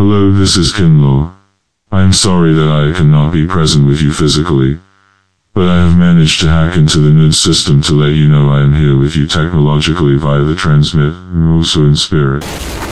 Hello, this is Kinlaw. I am sorry that I cannot be present with you physically, but I have managed to hack into the NUD system to let you know I am here with you technologically via the transmit, and also in spirit.